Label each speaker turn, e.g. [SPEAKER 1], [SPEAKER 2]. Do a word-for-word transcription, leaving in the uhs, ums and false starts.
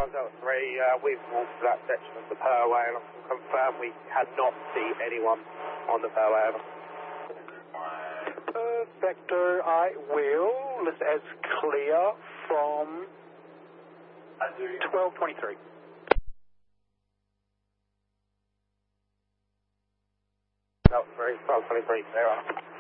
[SPEAKER 1] Delta three, uh, we've walked to that section of the Perway and I can confirm we had not seen anyone on the Perway.
[SPEAKER 2] Uh, Vector, I will list as clear from twelve twenty-three.
[SPEAKER 1] Delta three, twelve twenty-three, clear on.